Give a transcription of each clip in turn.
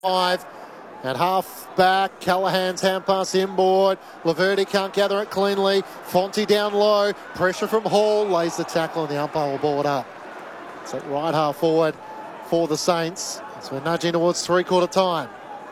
5. At half back, Callahan's hand pass inboard. Laverty can't gather it cleanly. Fonte down low. Pressure from Hall. Lays the tackle and the umpire will ball it up. It's at right half forward for the Saints. So we're nudging towards three-quarter time.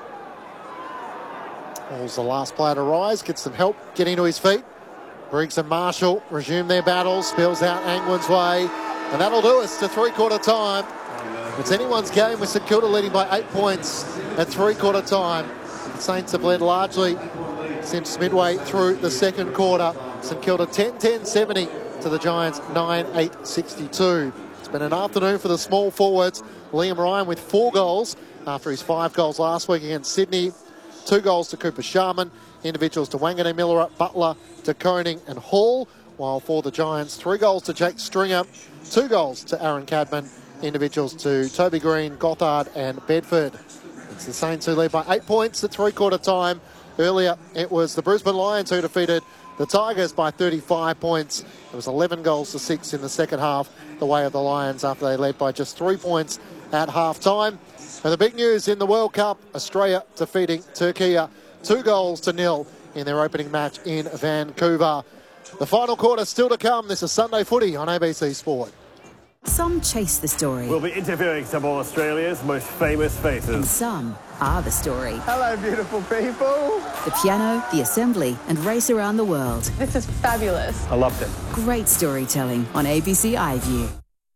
Hall's the last player to rise. Gets some help getting to his feet. Briggs and Marshall resume their battle. Spills out Angwin's way. And that'll do us to three-quarter time. It's anyone's game with St Kilda leading by 8 points at three-quarter time. The Saints have led largely since midway through the second quarter. St Kilda 10-10-70 to the Giants 9-8-62. It's been an afternoon for the small forwards. Liam Ryan with 4 goals after his 5 goals last week against Sydney. 2 goals to Cooper Sharman. Individuals to Wanganeen Miller, Butler, to Koning and Hall. While for the Giants, 3 goals to Jake Stringer. 2 goals to Aaron Cadman. Individuals to Toby Green, Gothard and Bedford. It's the Saints who lead by 8 points at three-quarter time. Earlier, it was the Brisbane Lions who defeated the Tigers by 35 points. It was 11 goals to 6 in the second half, the way of the Lions after they led by just 3 points at half-time. And the big news in the World Cup, Australia defeating Turkey 2 goals to 0 in their opening match in Vancouver. The final quarter still to come. This is Sunday Footy on ABC Sport. Some chase the story. We'll be interviewing some of Australia's most famous faces. And some are the story. Hello, beautiful people. The piano, the assembly, and race around the world. This is fabulous. I loved it. Great storytelling on ABC iView.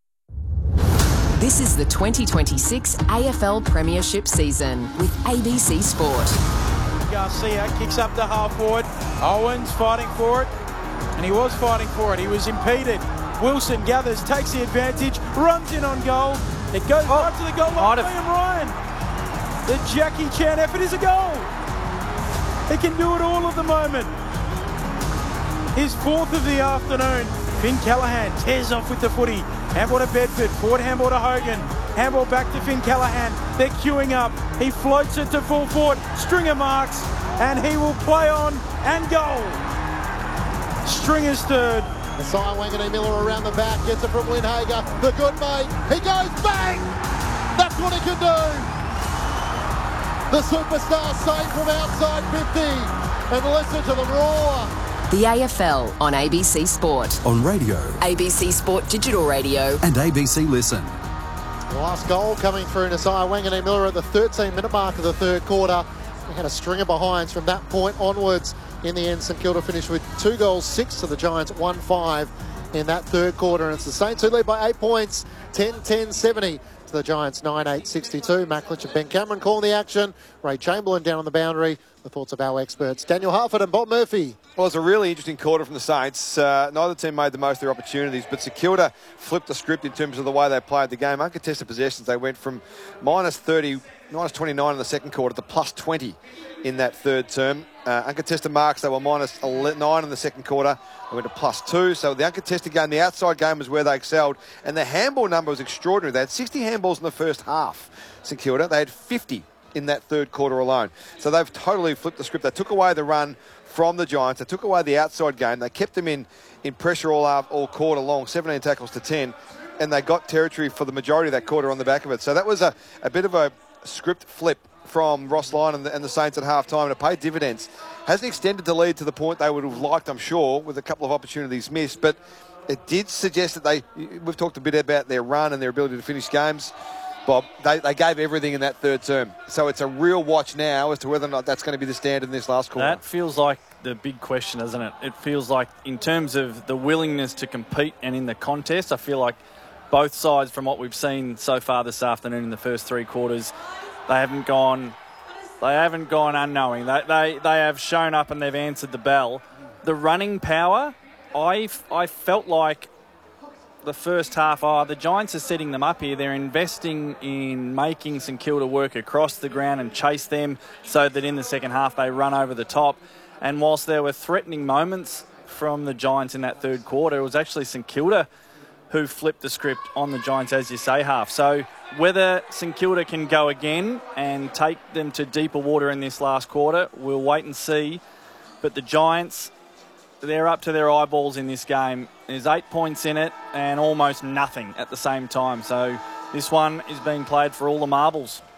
This is the 2026 AFL Premiership season with ABC Sport. Garcia kicks up to half forward. Owens fighting for it. And he was fighting for it. He was impeded. Wilson gathers, takes the advantage, runs in on goal. It goes right to the goal line. Liam Ryan. The Jackie Chan effort is a goal. He can do it all at the moment. His 4th of the afternoon. Finn Callahan tears off with the footy. Handball to Bedford, forward handball to Hogan. Handball back to Finn Callahan. They're queuing up. He floats it to full forward. Stringer marks, and he will play on and goal. Stringer's third. Messiah Wanganeen Miller around the back, gets it from Winhager, the good mate, he goes bang! That's what he can do! The superstar saved from outside 50, and listen to the roar! The AFL on ABC Sport. On radio. ABC Sport Digital Radio. And ABC Listen. The last goal coming through Messiah Wanganeen Miller at the 13-minute mark of the third quarter. We had a string of behinds from that point onwards. In the end, St Kilda finished with 2 goals, 6 to the Giants, 1-5 in that third quarter. And it's the Saints who lead by 8 points, 10-10-70 to the Giants, 9-8-62. Mac Lynch and Ben Cameron calling the action. Ray Chamberlain down on the boundary. The thoughts of our experts, Daniel Harford and Bob Murphy. Well, it's a really interesting quarter from the Saints. Neither team made the most of their opportunities, but St Kilda flipped the script in terms of the way they played the game. Uncontested possessions, they went from minus 29 in the second quarter to plus 20 in that third term. Uncontested marks, they were minus 9 in the second quarter. They went to plus 2. So the uncontested game, the outside game was where they excelled. And the handball number was extraordinary. They had 60 handballs in the first half, St Kilda. They had 50 in that third quarter alone. So they've totally flipped the script. They took away the run from the Giants. They took away the outside game. They kept them in pressure all quarter long, 17 tackles to 10. And they got territory for the majority of that quarter on the back of it. So that was a bit of a script flip from Ross Lyon and the Saints at half-time, and it paid dividends. Hasn't extended the lead to the point they would have liked, I'm sure, with a couple of opportunities missed, but it did suggest that we've talked a bit about their run and their ability to finish games, Bob. They gave everything in that third term. So it's a real watch now as to whether or not that's going to be the standard in this last quarter. That feels like the big question, doesn't it? It feels like in terms of the willingness to compete and in the contest, I feel like both sides, from what we've seen so far this afternoon in the first 3 quarters, they haven't gone unknowing. They have shown up and they've answered the bell. The running power, I felt like the first half, the Giants are setting them up here. They're investing in making St Kilda work across the ground and chase them so that in the second half they run over the top. And whilst there were threatening moments from the Giants in that third quarter, it was actually St Kilda who flipped the script on the Giants, as you say, half. So whether St Kilda can go again and take them to deeper water in this last quarter, we'll wait and see. But the Giants, they're up to their eyeballs in this game. There's 8 points in it and almost nothing at the same time. So this one is being played for all the marbles.